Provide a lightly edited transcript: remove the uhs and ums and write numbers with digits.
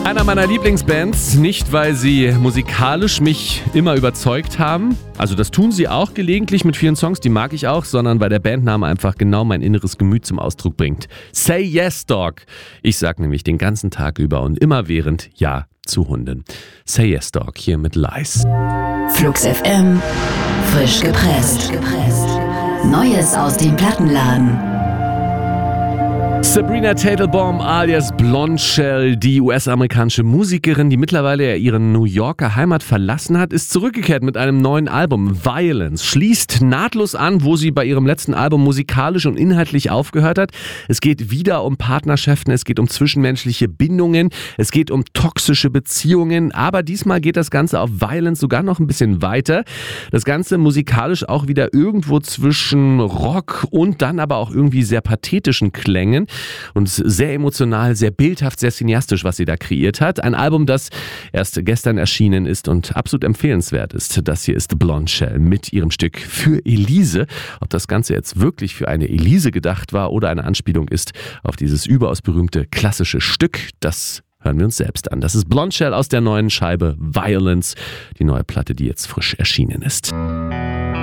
Einer meiner Lieblingsbands, nicht weil sie musikalisch mich immer überzeugt haben, also das tun sie auch gelegentlich mit vielen Songs, die mag ich auch, sondern weil der Bandname einfach genau mein inneres Gemüt zum Ausdruck bringt. Say Yes Dog. Ich sag nämlich den ganzen Tag über und immerwährend Ja zu Hunden. Say Yes Dog hier mit Lies. Flux FM, frisch gepresst. Neues aus dem Plattenladen. Sabrina Teitelbaum alias Blondshell, die US-amerikanische Musikerin, die mittlerweile ja ihre New Yorker Heimat verlassen hat, ist zurückgekehrt mit einem neuen Album. Violence schließt nahtlos an, wo sie bei ihrem letzten Album musikalisch und inhaltlich aufgehört hat. Es geht wieder um Partnerschaften, es geht um zwischenmenschliche Bindungen, es geht um toxische Beziehungen, aber diesmal geht das Ganze auf Violence sogar noch ein bisschen weiter. Das Ganze musikalisch auch wieder irgendwo zwischen Rock und dann aber auch irgendwie sehr pathetischen Klängen. Und sehr emotional, sehr bildhaft, sehr cineastisch, was sie da kreiert hat. Ein Album, das erst gestern erschienen ist und absolut empfehlenswert ist. Das hier ist Blondshell mit ihrem Stück Für Elise. Ob das Ganze jetzt wirklich für eine Elise gedacht war oder eine Anspielung ist auf dieses überaus berühmte klassische Stück, das hören wir uns selbst an. Das ist Blondshell aus der neuen Scheibe Violence, die neue Platte, die jetzt frisch erschienen ist.